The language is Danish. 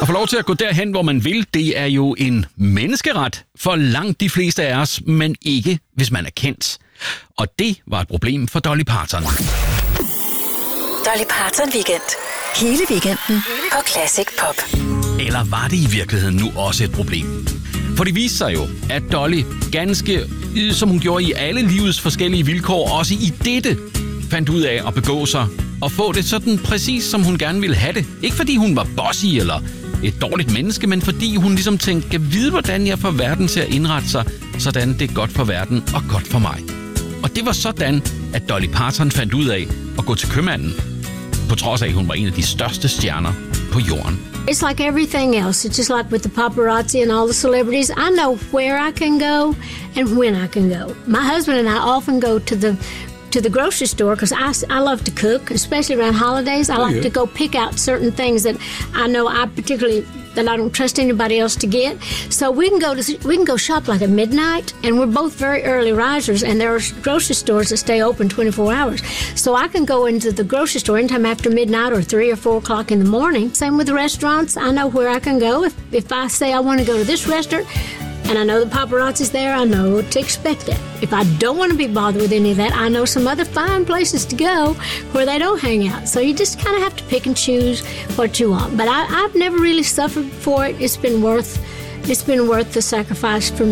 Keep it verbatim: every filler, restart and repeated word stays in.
få lov til at gå derhen, hvor man vil, det er jo en menneskeret for langt de fleste af os, men ikke hvis man er kendt. Og det var et problem for Dolly Parton. Dolly Parton Weekend. Hele weekenden på Classic Pop. Eller var det i virkeligheden nu også et problem? For det viste sig jo, at Dolly ganske, som hun gjorde i alle livets forskellige vilkår, også i dette, fandt ud af at begå sig og få det sådan præcis, som hun gerne ville have det. Ikke fordi hun var bossy eller et dårligt menneske, men fordi hun ligesom tænkte, kan vide, hvordan jeg får verden til at indrette sig, sådan det er godt for verden og godt for mig. Og det var sådan, at Dolly Parton fandt ud af at gå til købmanden, på trods af, at hun var en af de største stjerner på jorden. It's like everything else. It's just like with the paparazzi and all the celebrities. I know where I can go and when I can go. My husband and I often go to the to the grocery store because I, I love to cook, especially around holidays. I like oh, yeah. to go pick out certain things that I know I particularly that I don't trust anybody else to get. So we can go to we can go shop like at midnight, and we're both very early risers, and there are grocery stores that stay open twenty-four hours. So I can go into the grocery store anytime after midnight or three or four o'clock in the morning. Same with the restaurants. I know where I can go. If if I say I want to go to this restaurant, and I know the paparazzi's there, I know what to expect at. If I don't want to be bothered with any of that, I know some other fine places to go where they don't hang out. So you just kind of have to pick and choose what you want. But I, I've never really suffered for it. It's been worth, it's been worth the sacrifice for me.